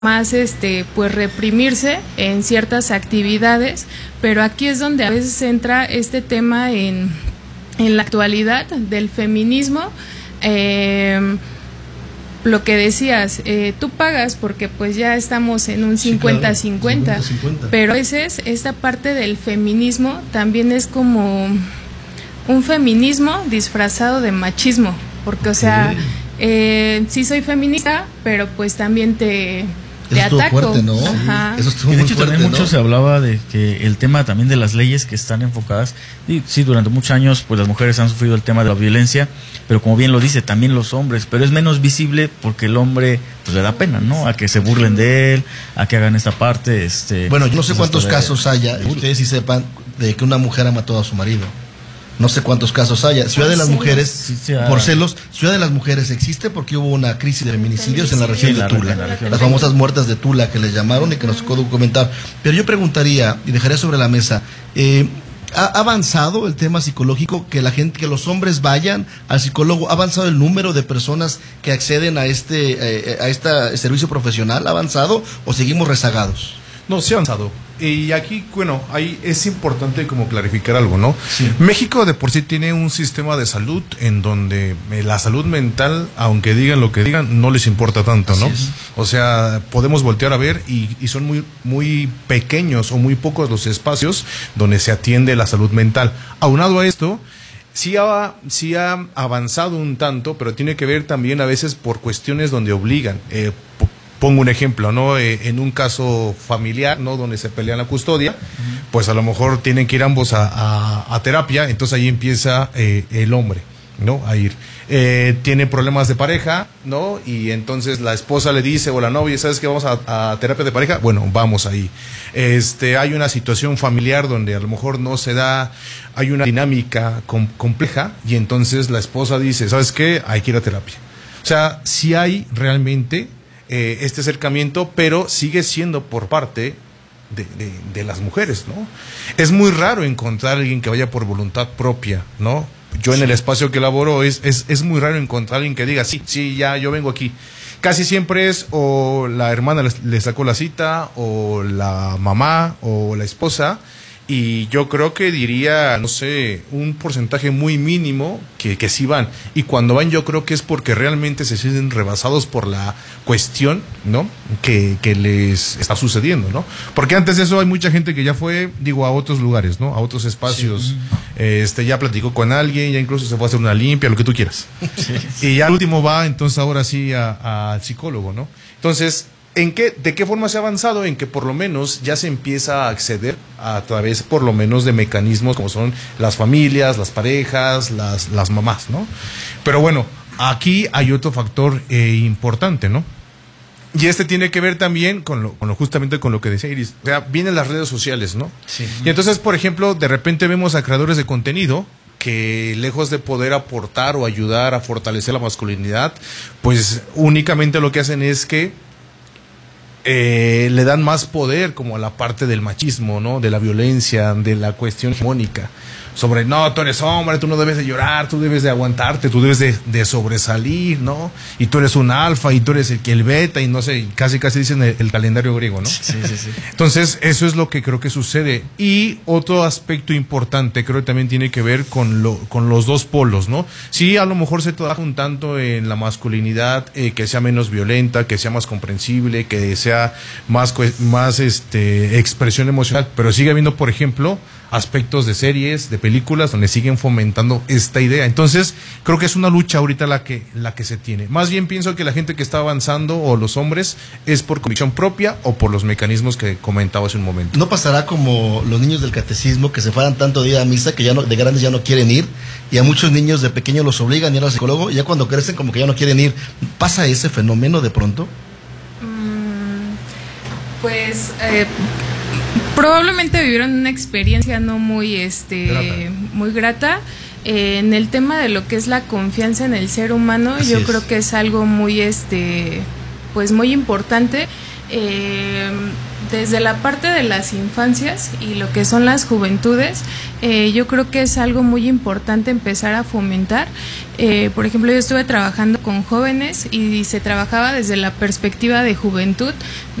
más pues reprimirse en ciertas actividades, pero aquí es donde a veces entra este tema en la actualidad del feminismo. Lo que decías, tú pagas porque pues ya estamos en un 50-50, claro, pero a veces esta parte del feminismo también es como un feminismo disfrazado de machismo, porque o sea, sí soy feminista, pero pues también te ataco. Fuerte, ¿no? Ajá. Eso estuvo y de muy hecho fuerte, también ¿no? mucho se hablaba de que el tema también de las leyes que están enfocadas, y sí, durante muchos años pues las mujeres han sufrido el tema de la violencia, pero como bien lo dice, también los hombres, pero es menos visible porque el hombre pues le da pena, ¿no? A que se burlen de él, a que hagan esta parte. Bueno, yo no sé cuántos casos haya, ustedes sí sepan, de que una mujer ha matado a su marido. No sé cuántos casos haya. Ciudad de las Mujeres, por celos, Ciudad de las Mujeres existe porque hubo una crisis de feminicidios en la región de Tula. Las famosas muertas de Tula que les llamaron y que nos tocó documentar. Pero yo preguntaría, y dejaría sobre la mesa, ¿ha avanzado el tema psicológico, que la gente, que los hombres vayan al psicólogo? ¿Ha avanzado el número de personas que acceden a este servicio profesional? ¿Ha avanzado o seguimos rezagados? No, sí ha avanzado. Y aquí, bueno, ahí es importante como clarificar algo, ¿no? Sí. México de por sí tiene un sistema de salud en donde la salud mental, aunque digan lo que digan, no les importa tanto, ¿no? O sea, podemos voltear a ver y son muy pequeños o muy pocos los espacios donde se atiende la salud mental. Aunado a esto, sí ha avanzado un tanto, pero tiene que ver también a veces por cuestiones donde obligan. Pongo un ejemplo, ¿no? En un caso familiar, ¿no? Donde se pelean la custodia, pues a lo mejor tienen que ir ambos a terapia, entonces ahí empieza el hombre, ¿no? A ir. Tiene problemas de pareja, ¿no? Y entonces la esposa le dice, o la novia, ¿sabes qué? Vamos a terapia de pareja. Bueno, vamos ahí. Hay una situación familiar donde a lo mejor no se da, hay una dinámica compleja, y entonces la esposa dice, ¿sabes qué? Hay que ir a terapia. O sea, sí hay realmente este acercamiento, pero sigue siendo por parte de las mujeres, ¿no? Es muy raro encontrar a alguien que vaya por voluntad propia, ¿no? Yo en el espacio que laboro es muy raro encontrar a alguien que diga, sí, ya, yo vengo aquí. Casi siempre es o la hermana le sacó la cita, o la mamá, o la esposa. Y yo creo que diría, no sé, un porcentaje muy mínimo que sí van. Y cuando van, yo creo que es porque realmente se sienten rebasados por la cuestión, ¿no? Que les está sucediendo, ¿no? Porque antes de eso hay mucha gente que ya fue, a otros lugares, ¿no? A otros espacios. Sí. Ya platicó con alguien, ya incluso se fue a hacer una limpia, lo que tú quieras. Sí. Y ya al último va, entonces ahora sí al psicólogo, ¿no? Entonces, ¿de qué forma se ha avanzado? En que por lo menos ya se empieza a acceder a través por lo menos de mecanismos como son las familias, las parejas, las mamás, ¿no? Pero bueno, aquí hay otro factor importante, ¿no? Y tiene que ver también justamente con lo que decía Iris. O sea, vienen las redes sociales, ¿no? Sí. Y entonces, por ejemplo, de repente vemos a creadores de contenido que lejos de poder aportar o ayudar a fortalecer la masculinidad, pues únicamente lo que hacen es que le dan más poder como a la parte del machismo, ¿no? De la violencia, de la cuestión hegemónica. Sobre, no, tú eres hombre, tú no debes de llorar, tú debes de aguantarte, tú debes de sobresalir, ¿no? Y tú eres un alfa, y tú eres el beta, y no sé, casi dicen el calendario griego, ¿no? Sí. Entonces, eso es lo que creo que sucede. Y otro aspecto importante, creo que también tiene que ver con los dos polos, ¿no? Sí, a lo mejor se trabaja un tanto en la masculinidad, que sea menos violenta, que sea más comprensible, que sea más expresión emocional, pero sigue habiendo, por ejemplo, aspectos de series, de películas, donde siguen fomentando esta idea. Entonces, creo que es una lucha ahorita la que se tiene. Más bien pienso que la gente que está avanzando, o los hombres, es por convicción propia o por los mecanismos que comentaba hace un momento. ¿No pasará como los niños del catecismo, que se fueran tanto día a misa que ya no, de grandes ya no quieren ir, y a muchos niños de pequeños los obligan a ir al psicólogo, y ya cuando crecen como que ya no quieren ir? ¿Pasa ese fenómeno de pronto? Pues probablemente vivieron una experiencia no muy muy grata en el tema de lo que es la confianza en el ser humano. Yo creo que es algo muy pues muy importante, desde la parte de las infancias y lo que son las juventudes, yo creo que es algo muy importante empezar a fomentar. Por ejemplo, yo estuve trabajando con jóvenes y se trabajaba desde la perspectiva de juventud,